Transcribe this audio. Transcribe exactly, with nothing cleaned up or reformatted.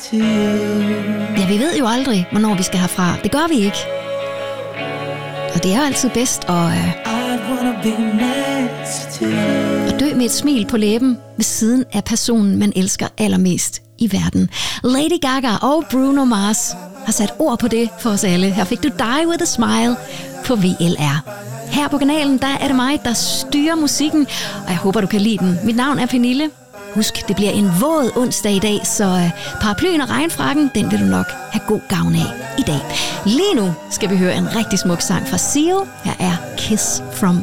Ja, vi ved jo aldrig, hvornår vi skal herfra. Det gør vi ikke. Og det er altid bedst at, øh, at dø med et smil på læben ved siden af personen, man elsker allermest i verden. Lady Gaga og Bruno Mars har sat ord på det for os alle. Her fik du Die With A Smile på V L R. Her på kanalen, der er det mig, der styrer musikken, og jeg håber, du kan lide den. Mit navn er Pernille. Husk, det bliver en våd onsdag i dag, så øh, paraplyen og regnfrakken, den vil du nok have god gavn af i dag. Lige nu skal vi høre en rigtig smuk sang fra Seal. Her er Kiss From